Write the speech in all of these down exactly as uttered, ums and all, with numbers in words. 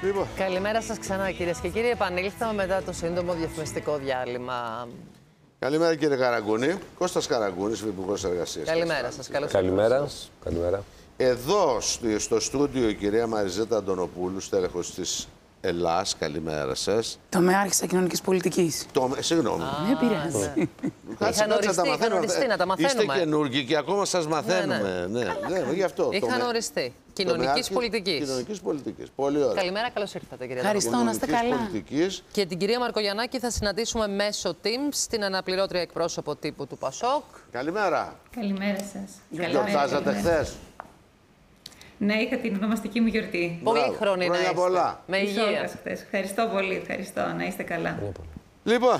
Λοιπόν. Καλημέρα σας ξανά, κυρίες και κύριοι. Επανήλθαμε μετά το σύντομο διαφημιστικό διάλειμμα. Καλημέρα, κύριε Καραγκούνη. Κώστας Καραγκούνης, Υπουργός Εργασίας. Καλημέρα σας. Καλώς Καλημέρα. Καλημέρα. Εδώ στο στούντιο η κυρία Μαριζέτα Αντωνοπούλου, στέλεχος της Ελλάς. Καλημέρα σας. Τομεάρχησα κοινωνικής πολιτικής. Το... Συγγνώμη. Δεν πειράζει. Κάτσε, κάτσε να τα μαθαίνουμε. οριστεί, να τα μαθαίνουμε. Είστε καινούργοι και ακόμα σας μαθαίνουμε. Ναι, ναι, ναι, γι' αυτό. Είχαν Τομε... οριστεί. Κοινωνικής πολιτικής. Κοινωνικής πολιτικής. Πολύ ωραία. Καλημέρα, καλώς ήρθατε, κυρία Ευχαριστώ, να είστε καλά. Πολιτικής. Και την κυρία Μαρκογιαννάκη θα συναντήσουμε μέσω Teams, την αναπληρώτρια εκπρόσωπο τύπου του ΠΑΣΟΚ. Καλημέρα. Καλημέρα σας. Γιορτάζατε χθες? Ναι, είχα την ονομαστική μου γιορτή. Πολύ Μπράβο. χρόνια να Χρόνια είστε. πολλά. Με Της υγεία. ώρας χθες. Ευχαριστώ πολύ, ευχαριστώ. Να είστε καλά. Λοιπόν,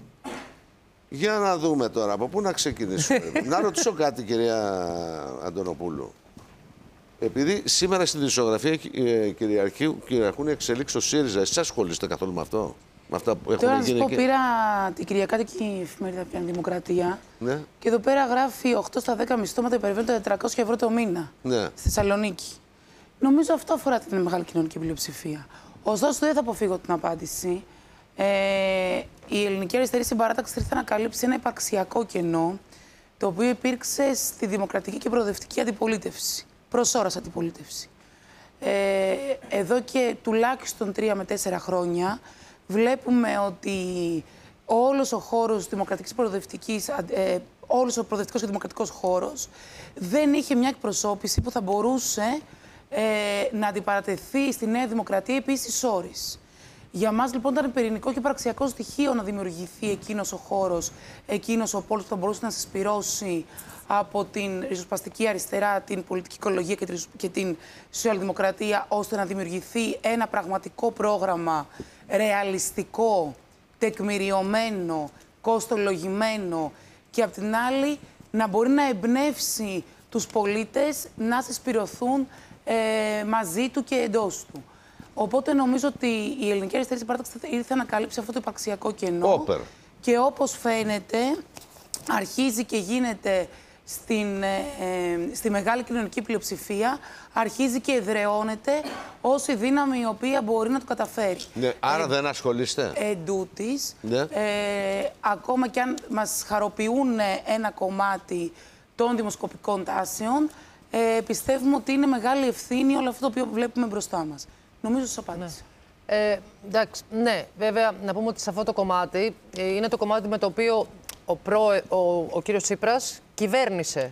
για να δούμε τώρα από πού να ξεκινήσουμε. Να ρωτήσω κάτι, κυρία Αντωνοπούλου. Επειδή σήμερα στην δισογραφία κυριαρχούν οι εξελίξεις στο ΣΥΡΙΖΑ, εσείς ασχολείστε καθόλου με αυτό? Με αυτά που έχουν Τώρα να σας γίνει πω, και... πήρα την Κυριακάτικη εφημερίδα πια Δημοκρατία. Ναι. Και εδώ πέρα γράφει οκτώ στα δέκα μισθώματα υπερβαίνουν τα τετρακόσια ευρώ το μήνα. Ναι. Στη Θεσσαλονίκη. Νομίζω αυτό αφορά την μεγάλη κοινωνική πλειοψηφία. Ωστόσο, δεν θα αποφύγω την απάντηση. Ε, η Ελληνική Αριστερή Συμπαράταξη ήρθε να καλύψει ένα υπαρξιακό κενό, το οποίο υπήρξε στη δημοκρατική και προοδευτική αντιπολίτευση. Προς ώρας αντιπολίτευση. Ε, εδώ και τουλάχιστον τρία με τέσσερα χρόνια βλέπουμε ότι όλος ο χώρος δημοκρατικής προοδευτικής, ε, όλος ο προοδευτικός και δημοκρατικός χώρος δεν είχε μια εκπροσώπηση που θα μπορούσε ε, να αντιπαρατεθεί στη Νέα Δημοκρατία επίσης όρης. Για μας λοιπόν ήταν πυρηνικό και πραξιακό στοιχείο να δημιουργηθεί εκείνος ο χώρος, εκείνος ο πόλος που θα μπορούσε να συσπυρώσει από την ριζοσπαστική αριστερά, την πολιτική οικολογία και την σοσιαλδημοκρατία, ώστε να δημιουργηθεί ένα πραγματικό πρόγραμμα ρεαλιστικό, τεκμηριωμένο, κόστολογημένο και απ' την άλλη να μπορεί να εμπνεύσει τους πολίτες να συσπυρωθούν ε, μαζί του και εντός του. Οπότε νομίζω ότι η Ελληνική Αριστερή Συμπαράταξη ήρθε να καλύψει αυτό το υπαρξιακό κενό. Όπερ. Και όπως φαίνεται, αρχίζει και γίνεται στην, ε, ε, στη μεγάλη κοινωνική πλειοψηφία, αρχίζει και εδραιώνεται ως η δύναμη η οποία μπορεί να το καταφέρει. Ναι, άρα ε, δεν ασχολείστε. Εν τούτης, Ναι. ε, ακόμα και αν μας χαροποιούν ένα κομμάτι των δημοσκοπικών τάσεων, ε, πιστεύουμε ότι είναι μεγάλη ευθύνη όλο αυτό το οποίο βλέπουμε μπροστά μας. Νομίζω σας απάντησα. Ναι. Ε, εντάξει, ναι, βέβαια, να πούμε ότι σε αυτό το κομμάτι ε, είναι το κομμάτι με το οποίο ο, προ, ο, ο κύριος Τσίπρας κυβέρνησε.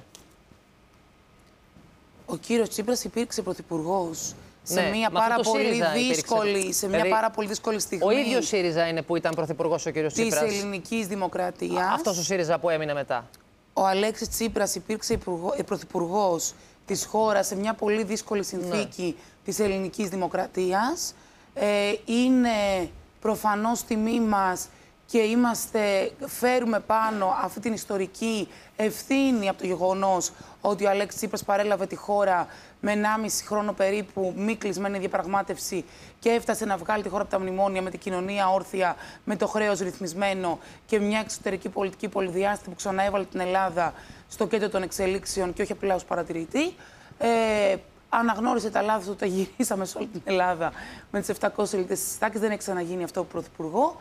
Ο κύριος Τσίπρας υπήρξε πρωθυπουργός σε Ναι, μια με πάρα αυτό το πολύ ΣΥΡΙΖΑ δύσκολη, υπήρξε. σε μια Δηλαδή, πάρα πολύ δύσκολη στιγμή. Ο ίδιος ΣΥΡΙΖΑ είναι που ήταν πρωθυπουργός ο κύριος της Τσίπρας. ελληνικής δημοκρατίας. Αυτός ο ΣΥΡΙΖΑ που έμεινε μετά. Ο Αλέξης Τσίπρας υπήρξε υπουργό, ε, πρωθυπουργός της χώρας σε μια πολύ δύσκολη συνθήκη ναι. της ελληνικής δημοκρατίας. Ε, είναι προφανώς τιμή μας και είμαστε, φέρουμε πάνω αυτή την ιστορική ευθύνη από το γεγονός ότι ο Αλέξης Τσίπρας παρέλαβε τη χώρα με ενάμιση χρόνο περίπου μη κλεισμένη διαπραγμάτευση και έφτασε να βγάλει τη χώρα από τα μνημόνια με την κοινωνία όρθια, με το χρέος ρυθμισμένο και μια εξωτερική πολιτική πολυδιάστατη που ξαναέβαλε την Ελλάδα στο κέντρο των εξελίξεων και όχι απλά ως παρατηρητή. Ε, αναγνώρισε τα λάθη του, τα γυρίσαμε σε όλη την Ελλάδα με τις επτακόσιες λιτές συστάκες. Δεν έχει ξαναγίνει αυτό από πρωθυπουργό.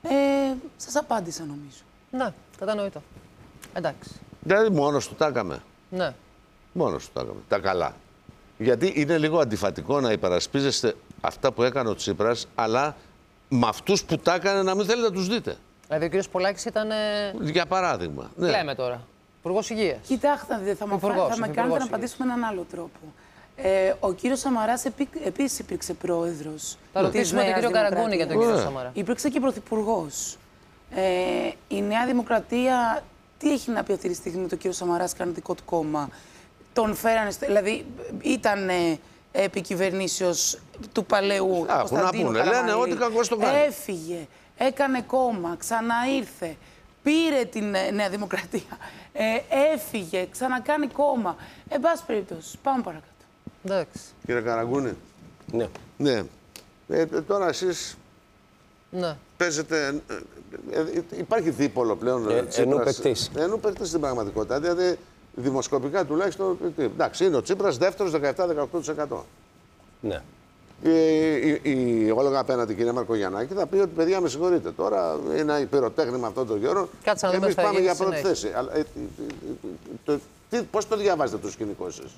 Ε, σας απάντησα νομίζω. Ναι, κατανοητό. Εντάξει. Δηλαδή μόνος του τα έκαμε. Ναι. Μόνος του τα έκαμε. Τα καλά. Γιατί είναι λίγο αντιφατικό να υπερασπίζεστε αυτά που έκανε ο Τσίπρας, αλλά με αυτούς που τα έκανε να μην θέλετε να τους δείτε. Δηλαδή ο κύριος Πολάκης ήταν. Για παράδειγμα. Ναι. Λέμε τώρα. Υπουργός Υγείας. Κοιτάξτε, θα, Υπουργός, θα με κάνετε να απαντήσω με έναν άλλο τρόπο. Ε, ο κύριος Σαμαράς επί, επίσης υπήρξε πρόεδρος. Θα ρωτήσουμε τον κύριο Καραγκούνη για τον κύριο Σαμαρά. Υπήρξε και πρωθυπουργός. Ε, η Νέα Δημοκρατία, τι έχει να πει αυτή τη στιγμή το κύριο Σαμαράς κάνει δικό του κόμμα? Τον φέρανε, δηλαδή ήταν ε, επικυβερνήσεως του παλαιού Α, Κωνσταντίνου πούνε, λένε ό,τι κακό στον κάνει. Έφυγε, έκανε κόμμα, ξαναήρθε, πήρε την ε, Νέα Δημοκρατία, ε, έφυγε, ξανακάνει κόμμα. Εν πάση περιπτώσει, πάμε παρακάτω. Εντάξει. Κύριε Καραγκούνη. Ναι. Ναι. Ε, τώρα εσείς Ναι. παίζετε... Ε, ε, υπάρχει δίπολο πλέον. Ε, εννοού παικτής. Εννοού παικτής στην πραγματικότητα. Δηλαδή, δημοσκοπικά τουλάχιστον... Εντάξει, είναι ο Τσίπρας δεύτερος δεκαεπτά με δεκαοκτώ τοις εκατό. Ναι. Η, η, η Όλγα απέναντι, κυρία Μαρκογιαννάκη, θα πει ότι παιδιά με συγχωρείτε. Τώρα είναι ένα πυροτέχνημα αυτόν τον καιρό. Κάτσε να και δούμε εμείς τι θα πάμε γίνει για πρώτη συνέχεια. θέση. Αλλά, ε, το, τι, πώς το διαβάζετε το σκηνικό εσείς?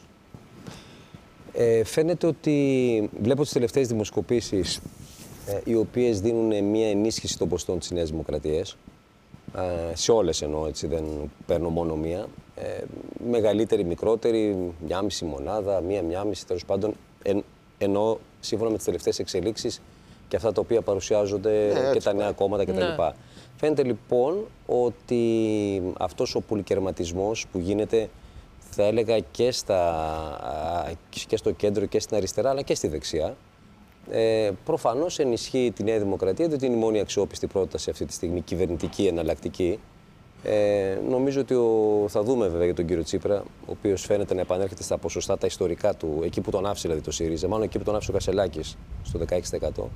Ε, φαίνεται ότι βλέπω τις τελευταίες δημοσκοπήσεις ε, οι οποίες δίνουν μια ενίσχυση των ποστών της Νέας Δημοκρατίας. Ε, σε όλες εννοώ, έτσι, δεν παίρνω μόνο μία. Ε, μεγαλύτερη, μικρότερη, μια μισή μονάδα, μία, μία μισή, τέλος πάντων. Εν, εννοώ σύμφωνα με τις τελευταίες εξελίξεις και αυτά τα οποία παρουσιάζονται Ναι, και τα νέα κόμματα κτλ. Ναι. Φαίνεται λοιπόν ότι αυτός ο πολυκερματισμός που γίνεται, θα έλεγα, και, στα, και στο κέντρο και στην αριστερά, αλλά και στη δεξιά, ε, προφανώς ενισχύει τη Νέα Δημοκρατία, διότι είναι η μόνη αξιόπιστη πρόταση αυτή τη στιγμή, κυβερνητική, εναλλακτική. Ε, νομίζω ότι ο, θα δούμε βέβαια για τον κύριο Τσίπρα, ο οποίος φαίνεται να επανέρχεται στα ποσοστά τα ιστορικά του, εκεί που τον άφησε δηλαδή το ΣΥΡΙΖΑ, μάλλον εκεί που τον άφησε ο Κασελάκης, στο δεκαέξι τοις εκατό.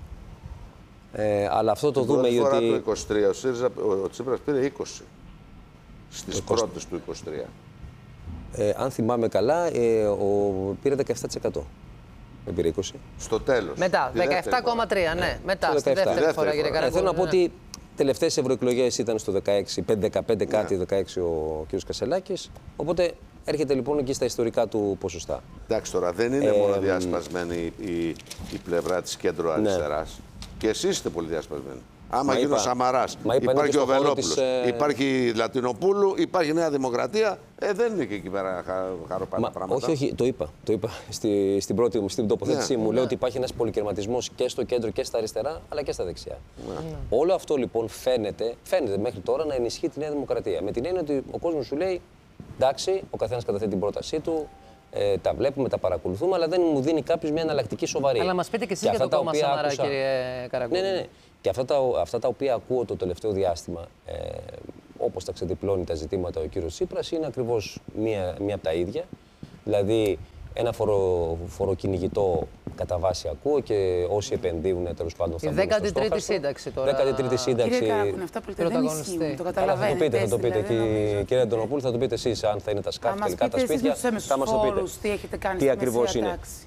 Ε, αλλά αυτό το Την δούμε πρώτη φορά γιατί... το είκοσι τρία ο, ΣΥΡΙΖΑ, ο Τσίπρας πήρε είκοσι στις πρώτες του είκοσι τρία. Ε, αν θυμάμαι καλά, ε, ο, πήρε δεκαεπτά τοις εκατό. Δεν πήρε είκοσι. Στο τέλος. Μετά, τη δεύτερη δεκαεπτά κόμμα τρία, ναι. Μετά, Στο στη δεκαεπτά. δεύτερη φορά, Δεύτερη κύριε φορά. Ε, θέλω να Καραγκούνη. πω ναι. ότι τελευταίες ευρωεκλογές ήταν στο δεκαέξι, δεκαπέντε κάτι, δεκαέξι ο κ. Κασελάκης. Οπότε έρχεται λοιπόν εκεί στα ιστορικά του ποσοστά. Εντάξει, τώρα δεν είναι μόνο διασπασμένη η, η πλευρά της κέντρο αριστεράς. Και εσείς είστε πολύ διασπασμένοι. Άμα Μα γίνει ο είπα- Σαμαράς, μα είπα, είναι υπάρχει και ο στο χώρο Βελόπουλος, της, ε, υπάρχει Λατινοπούλου, υπάρχει Νέα Δημοκρατία. Ε, δεν είναι και εκεί πέρα χα, χαροπάτα Μα, πράγματα. όχι, όχι, το είπα. Το είπα στη, στην πρώτη μου στην τοποθέτησή Ναι. μου. Λέω ότι υπάρχει ένας πολυκερματισμός και στο κέντρο και στα αριστερά, αλλά και στα δεξιά. Όλο αυτό λοιπόν φαίνεται, φαίνεται μέχρι τώρα να ενισχύει τη Νέα Δημοκρατία. Με την έννοια ότι ο κόσμος σου λέει εντάξει, ο καθένας καταθέτει την πρότασή του, ε, τα βλέπουμε, τα παρακολουθούμε, αλλά δεν μου δίνει κάποιος μια εναλλακτική σοβαρή. Αλλά μας πείτε και εσείς Και για το αυτά τα κόμμα οποία Σαμαρά, άκουσα- κύριε Καραγκούνη. Ναι, ναι, ναι. Και αυτά τα, αυτά τα οποία ακούω το τελευταίο διάστημα, ε, όπως τα ξεδιπλώνει τα ζητήματα ο κύριος Τσίπρας, είναι ακριβώς μία, μία από τα ίδια. Δηλαδή, ένα φορο, φοροκυνηγητό κατά βάση ακούω και όσοι επενδύουν τέλος πάντων θα Η μπουν στο δέκατη τρίτη στόχαστρο. σύνταξη τώρα. δέκατη τρίτη σύνταξη. Κύριε Καραγκούνη, αυτά που λέτε δεν Πρωταγωνιστή. ισχύουν. Το Καλά, θα το καταλαβαίνετε. πείτε, θα το πείτε. δηλαδή, Και, νομίζω. κύριε Αντωνοπούλου, θα το πείτε εσείς αν θα είναι τα Θα σκάφη μας τελικά τα πείτε εσείς με σπίτια. τους έμεσους Θα μας το πείτε. φόρους τι έχετε κάνει Τι στη ακριβώς μεσαία είναι. τάξη.